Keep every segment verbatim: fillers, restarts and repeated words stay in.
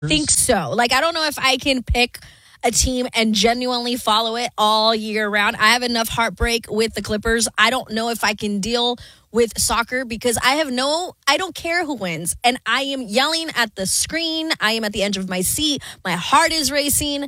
think so. Like, I don't know if I can pick a team and genuinely follow it all year round. I have enough heartbreak with the Clippers. I don't know if I can deal with soccer because I have no, I don't care who wins. And I am yelling at the screen. I am at the edge of my seat. My heart is racing.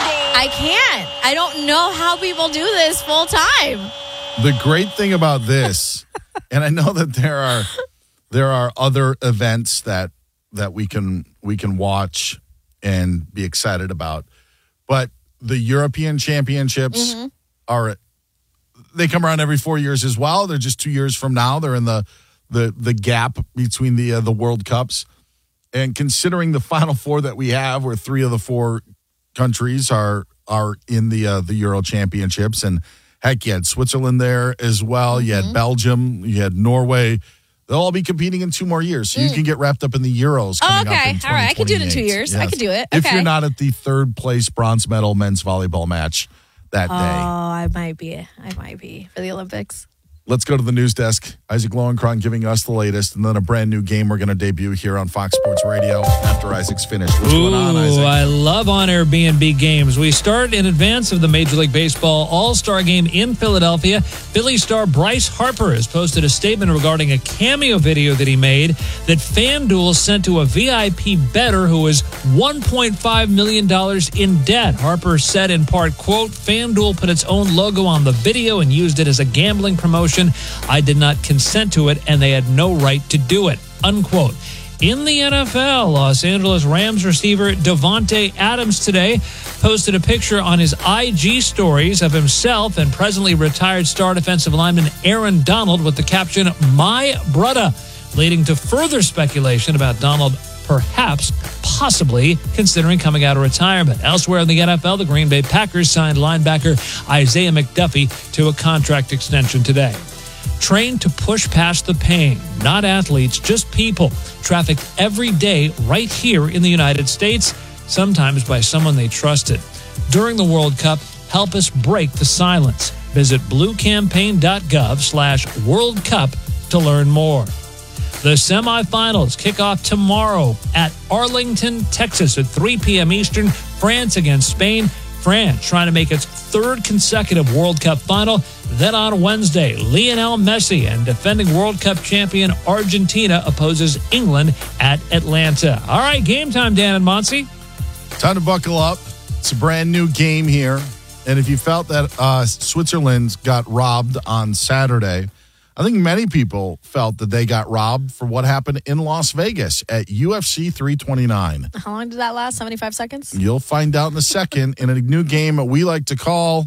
I can't. I don't know how people do this full time. The great thing about this, and I know that there are there are other events that that we can we can watch and be excited about. But the European Championships mm-hmm. are, they come around every four years as well. They're just two years from now. They're in the the the gap between the uh, the World Cups. And considering the Final Four that we have, where three of the four countries are are in the uh, the Euro Championships, and heck, you had Switzerland there as well. Mm-hmm. You had Belgium. You had Norway. They'll all be competing in two more years, so mm. you can get wrapped up in the Euros coming oh, okay. up in all right, I can do it in two years. Yes. I can do it. Okay. If you're not at the third place bronze medal men's volleyball match that oh, day. Oh, I might be. I might be for the Olympics. Let's go to the news desk. Isaac Lowenkron giving us the latest, and then a brand new game we're going to debut here on Fox Sports Radio after Isaac's finished. What's Ooh, going on, Isaac? I love on Airbnb games. We start in advance of the Major League Baseball All-Star Game in Philadelphia. Philly star Bryce Harper has posted a statement regarding a cameo video that he made that FanDuel sent to a V I P bettor who was one point five million dollars in debt. Harper said in part, quote, FanDuel put its own logo on the video and used it as a gambling promotion. I did not consent to it, and they had no right to do it, unquote. In the N F L, Los Angeles Rams receiver Davante Adams today posted a picture on his I G stories of himself and presently retired star defensive lineman Aaron Donald with the caption, "My brother," leading to further speculation about Donald perhaps, possibly considering coming out of retirement. Elsewhere in the N F L, the Green Bay Packers signed linebacker Isaiah McDuffie to a contract extension today. Trained to push past the pain, not athletes, just people, trafficked every day right here in the United States, sometimes by someone they trusted. During the World Cup, help us break the silence. Visit bluecampaign.gov slash World Cup to learn more. The semifinals kick off tomorrow at Arlington, Texas at three p.m. Eastern. France against Spain. France trying to make its third consecutive World Cup final. Then on Wednesday, Lionel Messi and defending World Cup champion Argentina opposes England at Atlanta. All right, game time, Dan and Monty. Time to buckle up. It's a brand new game here. And if you felt that uh, Switzerland got robbed on Saturday, I think many people felt that they got robbed for what happened in Las Vegas at U F C three twenty-nine. How long did that last? seventy-five seconds? You'll find out in a second in a new game we like to call...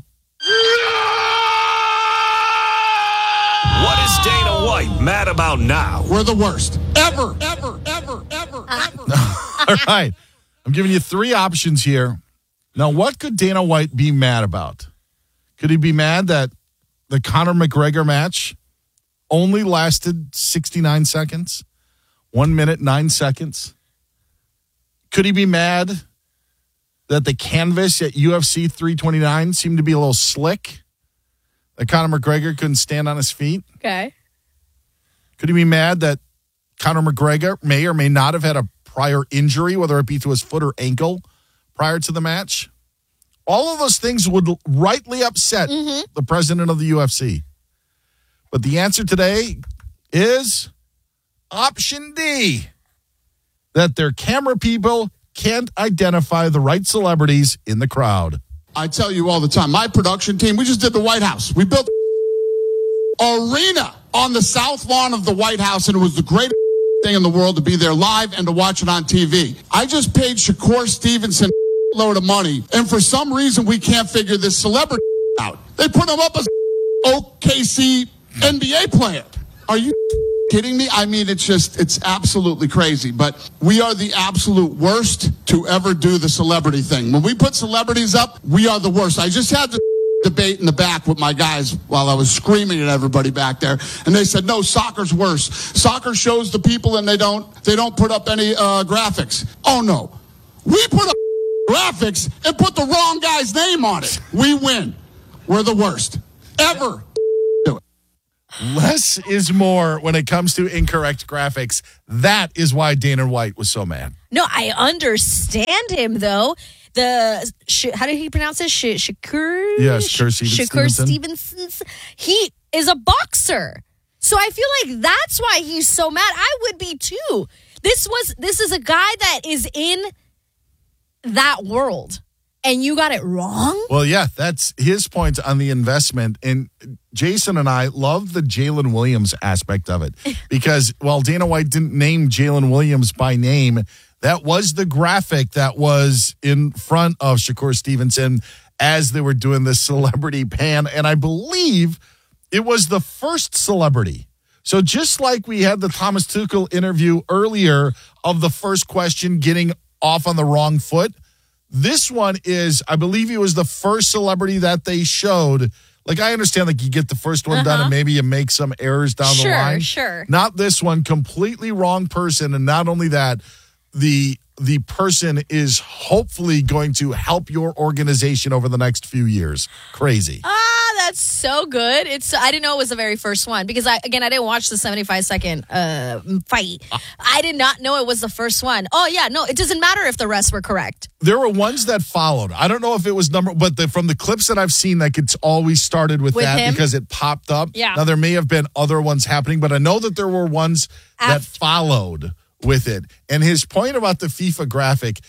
What is Dana White mad about now? We're the worst. Ever, ever, ever, ever, ever. All right. I'm giving you three options here. Now, what could Dana White be mad about? Could he be mad that the Conor McGregor match only lasted sixty-nine seconds? One minute, nine seconds? Could he be mad that the canvas at U F C three twenty-nine seemed to be a little slick? That Conor McGregor couldn't stand on his feet? Okay. Could he be mad that Conor McGregor may or may not have had a prior injury, whether it be to his foot or ankle, prior to the match? All of those things would rightly upset mm-hmm. the president of the U F C. But the answer today is option D, that their camera people can't identify the right celebrities in the crowd. I tell you all the time, my production team, we just did the White House. We built an arena on the south lawn of the White House, and it was the greatest thing in the world to be there live and to watch it on T V. I just paid Shakur Stevenson a load of money, and for some reason we can't figure this celebrity out. They put him up as O K C N B A player. Are you kidding me? I mean, it's just, it's absolutely crazy. But we are the absolute worst to ever do the celebrity thing. When we put celebrities up, we are the worst. I just had the debate in the back with my guys while I was screaming at everybody back there, and they said, no, soccer's worse. Soccer shows the people and they don't, they don't put up any uh, graphics. Oh, no. We put up graphics and put the wrong guy's name on it. We win. We're the worst. Ever. Less is more when it comes to incorrect graphics. That is why Dana White was so mad. No, I understand him though. The sh- how did he pronounce it? Sh- Shakur. Yeah, Shakur Stevenson. Shakur Stevenson. He is a boxer, so I feel like that's why he's so mad. I would be too. This was this is a guy that is in that world, and you got it wrong. Well, yeah, that's his point on the investment. And Jason and I love the Jalen Williams aspect of it because while Dana White didn't name Jalen Williams by name, that was the graphic that was in front of Shakur Stevenson as they were doing the celebrity pan. And I believe it was the first celebrity. So just like we had the Thomas Tuchel interview earlier of the first question getting off on the wrong foot, this one is, I believe he was the first celebrity that they showed. Like, I understand, like, you get the first one uh-huh. done and maybe you make some errors down sure, the line. Sure, sure. Not this one, completely wrong person. And not only that, the the person is hopefully going to help your organization over the next few years. Crazy. Ah, that's so good. It's I didn't know it was the very first one because I again I didn't watch the seventy-five second uh, fight. Uh, I did not know it was the first one. Oh yeah, no, it doesn't matter if the rest were correct. There were ones that followed. I don't know if it was number, but the, from the clips that I've seen, like it's always started with, with that him? because it popped up. Yeah. Now there may have been other ones happening, but I know that there were ones After. that followed with it. And his point about the FIFA graphic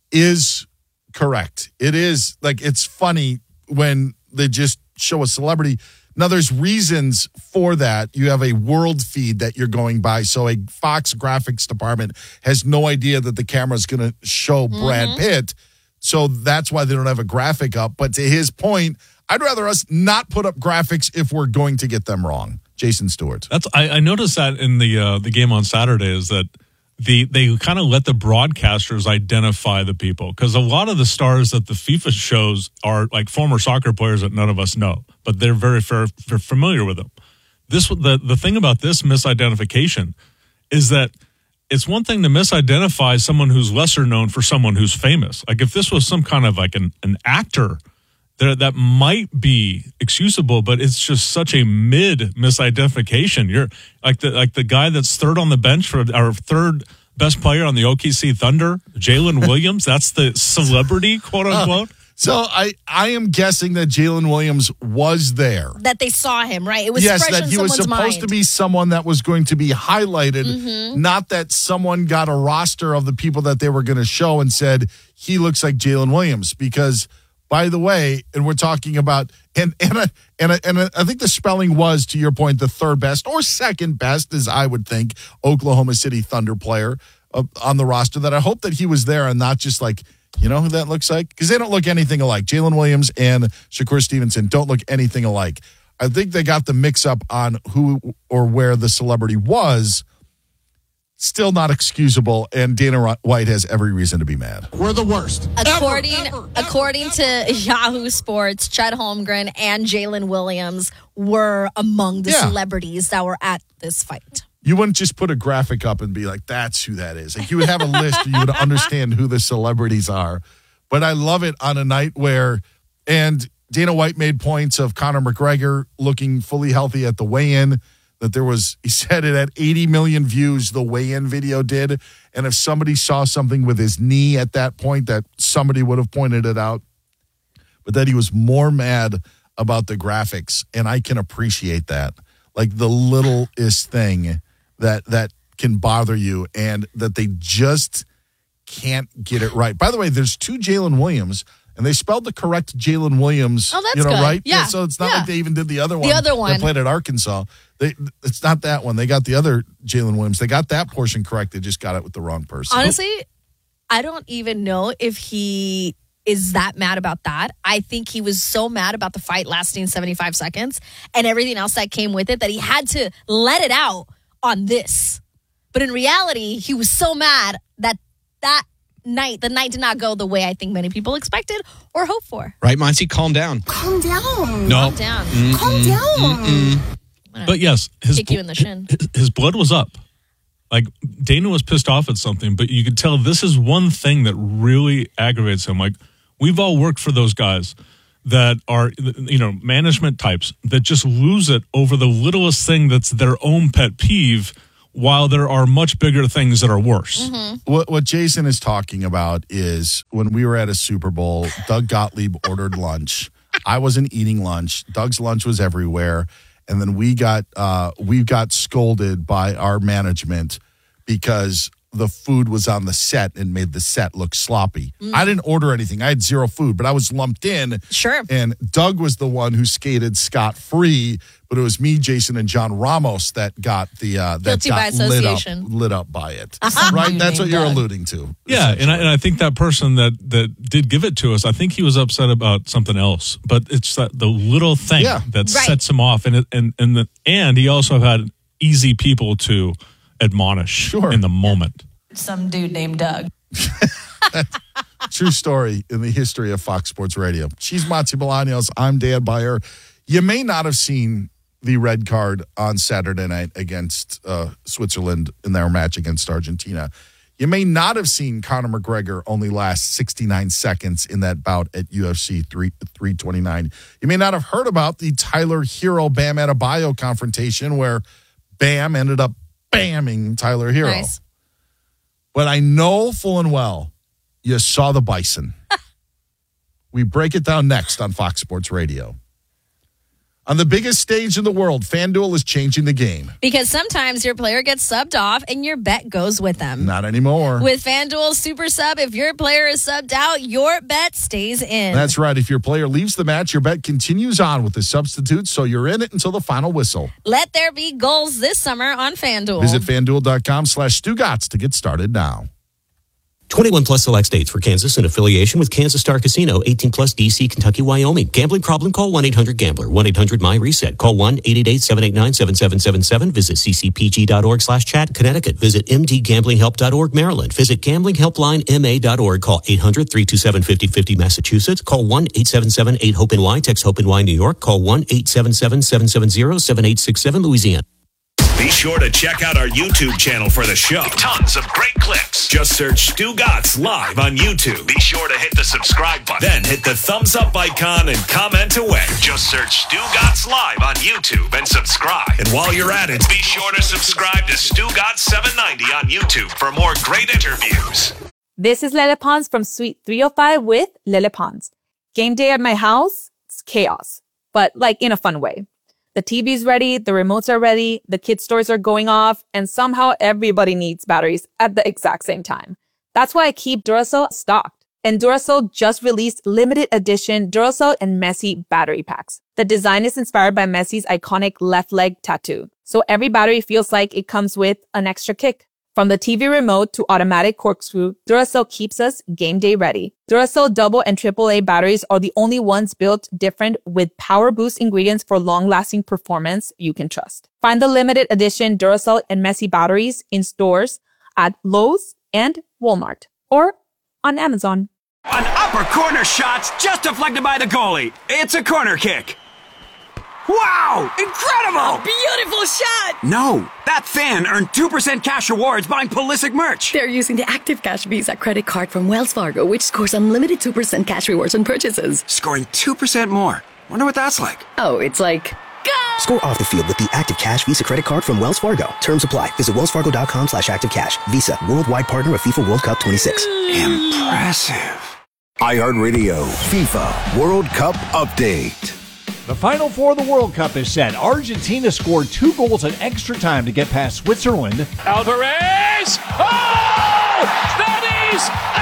is correct. It is like, it's funny when they just show a celebrity. Now there's reasons for that. You have a world feed that you're going by. So a Fox graphics department has no idea that the camera is going to show mm-hmm. Brad Pitt. So that's why they don't have a graphic up. But to his point, I'd rather us not put up graphics if we're going to get them wrong. Jason Stewart. That's I, I noticed that in the uh, the game on Saturday is that The they kind of let the broadcasters identify the people because a lot of the stars that the FIFA shows are like former soccer players that none of us know, but they're very fair, they're familiar with them. This the the thing about this misidentification is that it's one thing to misidentify someone who's lesser known for someone who's famous. Like if this was some kind of like an, an actor, that that might be excusable, but it's just such a mid misidentification. You're like the like the guy that's third on the bench for our third best player on the O K C Thunder, Jalen Williams. That's the celebrity, quote unquote. Uh, so I I am guessing that Jalen Williams was there. That they saw him, right? It was yes, fresh that in he was mind. supposed to be someone that was going to be highlighted. Mm-hmm. Not that someone got a roster of the people that they were going to show and said he looks like Jalen Williams because. By the way, and we're talking about, and and I, and I, and I think the spelling was, to your point, the third best or second best, as I would think, Oklahoma City Thunder player uh, on the roster. That I hope that he was there and not just like, you know who that looks like? Because they don't look anything alike. Jalen Williams and Shakur Stevenson don't look anything alike. I think they got the mix up on who or where the celebrity was. Still not excusable, and Dana White has every reason to be mad. We're the worst. According ever, ever, according ever. to Yahoo Sports, Chet Holmgren and Jalen Williams were among the yeah. celebrities that were at this fight. You wouldn't just put a graphic up and be like, that's who that is. Like you would have a list, you would understand who the celebrities are. But I love it on a night where, and Dana White made points of Conor McGregor looking fully healthy at the weigh-in. That there was, he said it had eighty million views, the weigh-in video did. And if somebody saw something with his knee at that point, that somebody would have pointed it out. But that he was more mad about the graphics. And I can appreciate that. Like the littlest thing that that can bother you and that they just can't get it right. By the way, there's two Jalen Williams. And they spelled the correct Jalen Williams, oh, that's you know, good. right? Yeah. So it's not yeah. like they even did the other one. The other one. That played at Arkansas. They, it's not that one. They got the other Jalen Williams. They got that portion correct. They just got it with the wrong person. Honestly, I don't even know if he is that mad about that. I think he was so mad about the fight lasting seventy-five seconds and everything else that came with it that he had to let it out on this. But in reality, he was so mad that that night, the night did not go the way I think many people expected or hoped for. Right, Monty? Calm down. Calm down. No. Calm down. Mm-mm. Calm down. Mm-mm. But yes, his, kick you in the shin. His, his blood was up. Like, Dana was pissed off at something, but you could tell this is one thing that really aggravates him. Like, we've all worked for those guys. that are, you know, management types that just lose it over the littlest thing that's their own pet peeve, while there are much bigger things that are worse. Mm-hmm. What, what Jason is talking about is when we were at a Super Bowl, Doug Gottlieb ordered lunch. I wasn't eating lunch. Doug's lunch was everywhere. And then we got uh, we got scolded by our management because the food was on the set and made the set look sloppy. Mm. I didn't order anything. I had zero food, but I was lumped in. Sure. And Doug was the one who skated scot-free, but it was me, Jason, and John Ramos that got the uh, that Guilty got by association. lit up, lit up by it. Right? That's what you're Doug. alluding to. Yeah, and I, and I think that person that, that did give it to us, I think he was upset about something else. But it's that the little thing Yeah. that Right. sets him off, and it, and and the, and he also had easy people to admonish Sure. in the moment. Some dude named Doug. True story in the history of Fox Sports Radio. She's Matzi Bolaños. I'm Dan Beyer. You may not have seen the red card on Saturday night against uh, Switzerland in their match against Argentina. You may not have seen Conor McGregor only last sixty-nine seconds in that bout at U F C three twenty-nine. You may not have heard about the Tyler Hero Bam Adebayo confrontation where Bam ended up bamming Tyler Hero. Nice. But I know full and well you saw the Bison. We break it down next on Fox Sports Radio. On the biggest stage in the world, FanDuel is changing the game. Because sometimes your player gets subbed off and your bet goes with them. Not anymore. With FanDuel Super Sub, if your player is subbed out, your bet stays in. That's right. If your player leaves the match, your bet continues on with the substitute, so you're in it until the final whistle. Let there be goals this summer on FanDuel. Visit FanDuel.com slash Stugotz to get started now. twenty-one plus select states for Kansas in affiliation with Kansas Star Casino, eighteen plus D C, Kentucky, Wyoming. Gambling problem? Call one eight hundred gambler, one eight hundred my reset. Call one eight eight eight, seven eight nine, seven seven seven seven. Visit ccpg.org slash chat, Connecticut. Visit mdgamblinghelp.org, Maryland. Visit gamblinghelpline.ma.org. Call eight hundred, three two seven, five oh five oh, Massachusetts. Call one eight seven seven, eight hope N Y. Text HOPE-NY, New York. Call one eight seven seven, seven seven zero, seven eight six seven, Louisiana. Be sure to check out our YouTube channel for the show. Tons of great clips. Just search Stugotz Live on YouTube. Be sure to hit the subscribe button. Then hit the thumbs up icon and comment away. Just search Stugotz Live on YouTube and subscribe. And while you're at it, be sure to subscribe to Stugotz seven ninety on YouTube for more great interviews. This is Lele Pons from Suite three oh five with Lele Pons. Game day at my house, it's chaos, but like in a fun way. The T V's ready, the remotes are ready, the kids' stores are going off, and somehow everybody needs batteries at the exact same time. That's why I keep Duracell stocked. And Duracell just released limited edition Duracell and Messi battery packs. The design is inspired by Messi's iconic left leg tattoo. So every battery feels like it comes with an extra kick. From the T V remote to automatic corkscrew, Duracell keeps us game day ready. Duracell double and triple A batteries are the only ones built different with power boost ingredients for long-lasting performance you can trust. Find the limited edition Duracell and Messi batteries in stores at Lowe's and Walmart or on Amazon. An upper corner shot's just deflected by the goalie. It's a corner kick. Wow! Incredible! Beautiful shot! No, that fan earned two percent cash rewards buying Pulisic merch. They're using the Active Cash Visa credit card from Wells Fargo, which scores unlimited two percent cash rewards on purchases. Scoring two percent more. Wonder what that's like. Oh, it's like... Go! Score off the field with the Active Cash Visa credit card from Wells Fargo. Terms apply. Visit wellsfargo.com slash active cash. Visa, worldwide partner of FIFA World Cup twenty-six. Impressive. iHeartRadio FIFA World Cup Update. The Final Four of the World Cup is set. Argentina scored two goals in extra time to get past Switzerland. Alvarez! Oh! That is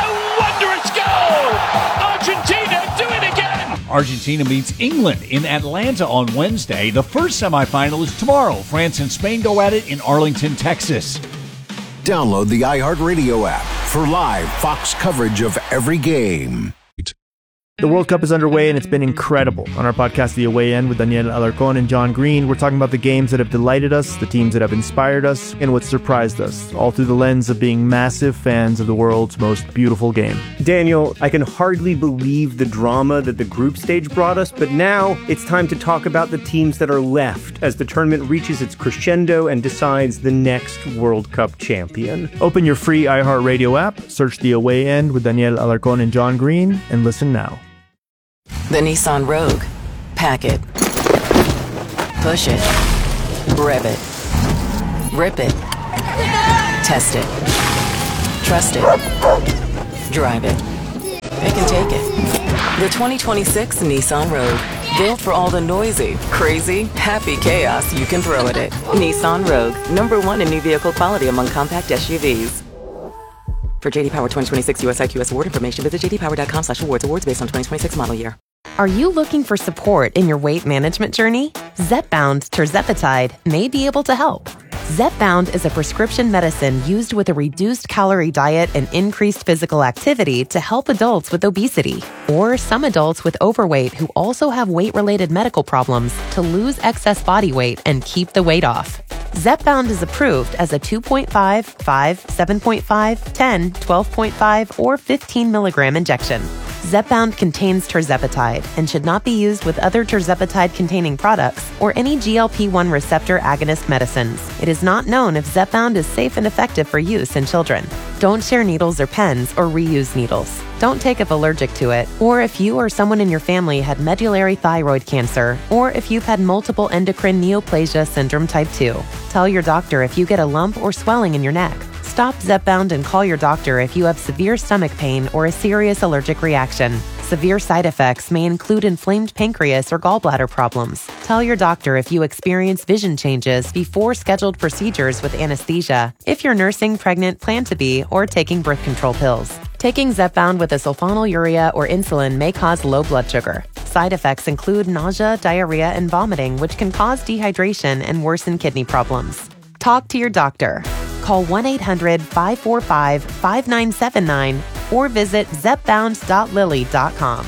a wondrous goal! Argentina, do it again! Argentina meets England in Atlanta on Wednesday. The first semifinal is tomorrow. France and Spain go at it in Arlington, Texas. Download the iHeartRadio app for live Fox coverage of every game. The World Cup is underway, and it's been incredible. On our podcast, The Away End, with Daniel Alarcón and John Green, we're talking about the games that have delighted us, the teams that have inspired us, and what surprised us, all through the lens of being massive fans of the world's most beautiful game. Daniel, I can hardly believe the drama that the group stage brought us, but now it's time to talk about the teams that are left as the tournament reaches its crescendo and decides the next World Cup champion. Open your free iHeartRadio app, search The Away End with Daniel Alarcón and John Green, and listen now. The Nissan Rogue. Pack it. Push it. Rev it. Rip it. Test it. Trust it. Drive it. Pick and take it. The twenty twenty-six Nissan Rogue. Built for all the noisy, crazy, happy chaos you can throw at it. Nissan Rogue. Number one in new vehicle quality among compact S U Vs. For J D Power twenty twenty-six U S I Q S award information, visit j d power dot com slash awards. Awards based on twenty twenty-six model year. Are you looking for support in your weight management journey? Zepbound Tirzepatide may be able to help. Zepbound is a prescription medicine used with a reduced calorie diet and increased physical activity to help adults with obesity or some adults with overweight who also have weight-related medical problems to lose excess body weight and keep the weight off. Zepbound is approved as a two point five, five, seven point five, ten, twelve point five, or fifteen milligram injection. Zepbound contains tirzepatide and should not be used with other tirzepatide-containing products or any G L P one receptor agonist medicines. It is not known if Zepbound is safe and effective for use in children. Don't share needles or pens or reuse needles. Don't take if allergic to it, or if you or someone in your family had medullary thyroid cancer, or if you've had multiple endocrine neoplasia syndrome type two. Tell your doctor if you get a lump or swelling in your neck. Stop Zepbound and call your doctor if you have severe stomach pain or a serious allergic reaction. Severe side effects may include inflamed pancreas or gallbladder problems. Tell your doctor if you experience vision changes before scheduled procedures with anesthesia, if you're nursing, pregnant, plan to be, or taking birth control pills. Taking Zepbound with a sulfonylurea or insulin may cause low blood sugar. Side effects include nausea, diarrhea, and vomiting, which can cause dehydration and worsen kidney problems. Talk to your doctor. Call one eight hundred, five four five, five nine seven nine or visit zepbound dot lilly dot com.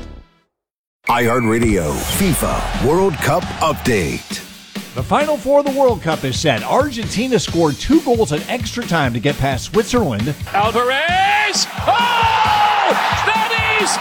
iHeartRadio FIFA World Cup Update. The Final Four of the World Cup is set. Argentina scored two goals in extra time to get past Switzerland. Alvarez! Oh! That is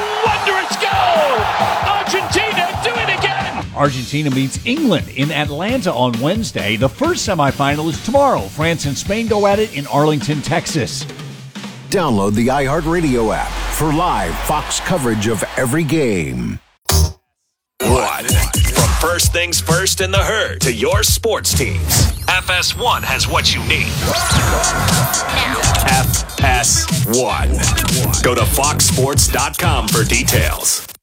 a wondrous goal! Argentina, do it again! Argentina meets England in Atlanta on Wednesday. The first semifinal is tomorrow. France and Spain go at it in Arlington, Texas. Download the iHeartRadio app for live Fox coverage of every game. What? From first things first in the herd to your sports teams, F S one has what you need. F S one. Go to fox sports dot com for details.